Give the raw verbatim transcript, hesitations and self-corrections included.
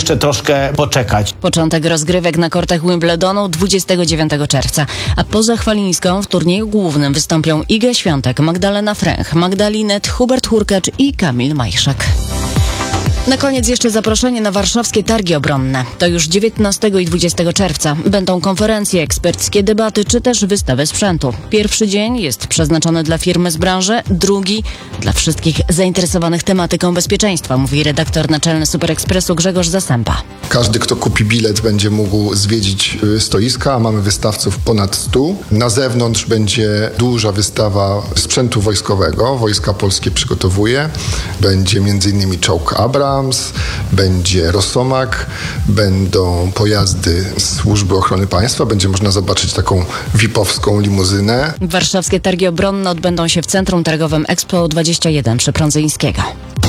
jeszcze troszkę poczekać. Początek rozgrywek na kortach Wimbledonu dwudziestego dziewiątego czerwca, a poza Chwalińską w turnieju głównym wystąpią Iga Świątek, Magdalena Fręch, Magdalinet, Hubert Hurkacz i Kamil Majchrzak. Na koniec jeszcze zaproszenie na warszawskie targi obronne. To już dziewiętnastego i dwudziestego czerwca. Będą konferencje, eksperckie debaty czy też wystawy sprzętu. Pierwszy dzień jest przeznaczony dla firmy z branży, drugi dla wszystkich zainteresowanych tematyką bezpieczeństwa, mówi redaktor naczelny Super Expressu Grzegorz Zasępa. Każdy, kto kupi bilet, będzie mógł zwiedzić stoiska, a mamy wystawców ponad stu. Na zewnątrz będzie duża wystawa sprzętu wojskowego. Wojska Polskie przygotowuje. Będzie między innymi czołg Abrams, będzie Rosomak, będą pojazdy Służby Ochrony Państwa, będzie można zobaczyć taką V I P-owską limuzynę. Warszawskie targi obronne odbędą się w Centrum Targowym Expo dwadzieścia jeden przy Prądzyńskiego.